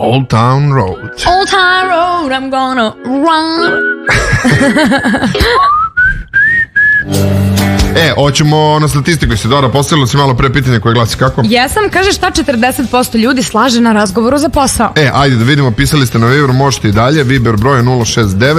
Old Town Road. Old Town Road, I'm gonna run. Hoćemo na statistiku. Isidora, postavila si malo pre pitanje koje glasi kako? Jesam, kaže šta 40% ljudi slaže na razgovoru za posao. Ajde da vidimo, pisali ste na Viberu, možete i dalje. Viber broj je 069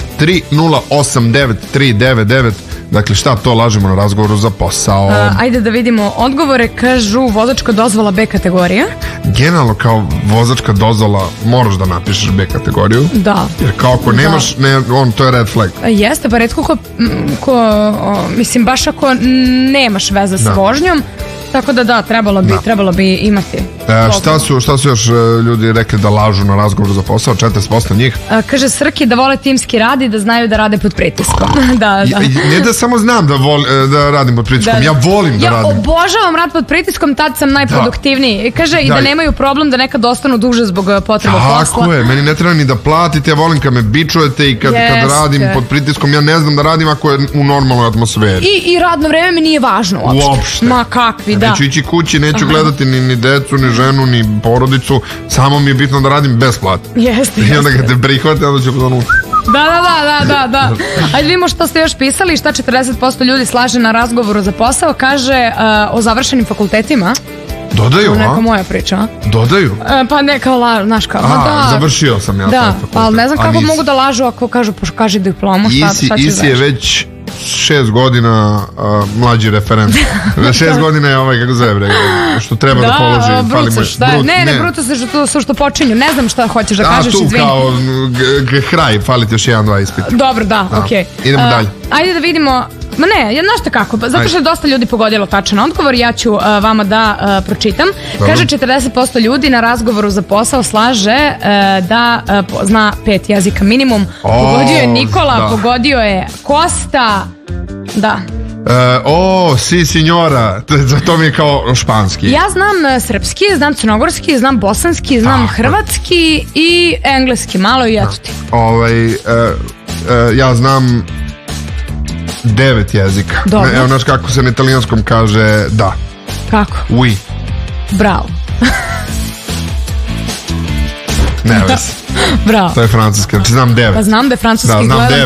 3089 399. Dakle, šta to lažemo na razgovoru za posao? Ajde da vidimo odgovore. Kažu vozačka dozvola B kategorija. Generalno kao vozačka dozvola moraš da napišeš B kategoriju. Da. Jer kao ako nemaš, to je red flag. Jeste, pa retko mislim, baš ako nemaš veze sa vožnjom. Tako da, trebalo bi imati. Šta su još ljudi rekli da lažu na razgovoru za posao? 40% njih. Kaže Srki da vole timski rad i da znaju da rade pod pritiskom. Da. Ne da samo znam da radim pod pritiskom, ja volim da radim. Ja obožavam rad pod pritiskom, tad sam najproduktivniji. Kaže i da nemaju problem da nekad ostanu duže zbog potreba posla. Tako je, meni ne treba ni da platite, ja volim kad me bičujete i kad radim pod pritiskom, ja ne znam da radim ako je u normalnoj atmosferi. I radno vreme mi nije važno uopšte. Ma kakvi, da. Neću ići kući, neću gledati ni decu, ni ženu, ni porodicu, samo mi je bitno da radim besplatno. Jeste. I onda kad te prihvate, onda ću pozonuti. Da. Ajde vidimo što ste još pisali, šta 40% ljudi slaže na razgovoru za posao. Kaže o završenim fakultetima. Dodaju, a? Neka moja priča. Dodaju? Pa ne kao laž, znaš kao. Završio sam ja. Da, ali ne znam kako mogu da lažu ako kažu poškaži diplomu, šta će završiti. Isi je već 6 godina mlađi referent. 6 godina je ovaj, kako zove, što treba da položi. Brutus, ne, Brutus je što počinju. Ne znam šta hoćeš da kažeš, izvini. Tu kao kraj, fali ti još 1-2 ispita. Dobro, da, okej. Idemo dalje. Ajde da vidimo. Ma ne, znaš te kako, zato što je dosta ljudi pogodilo tačan odgovor, ja ću vama da pročitam. Kaže 40% ljudi na razgovoru za posao slaže da zna 5 jezika minimum. Pogodio je Nikola, pogodio je Kosta, da. Si signora, to mi je kao španski. Ja znam srpski, znam crnogorski, znam bosanski, znam hrvatski i engleski, malo i eto ti. Ja znam 9 jezika. Dobro. Evo, znaš kako se na italijanskom kaže da. Kako? Oui. Bravo. Ne vez. Bravo. To je francuski, znači znam 9. Pa znam da je francuski. Da, znam 9.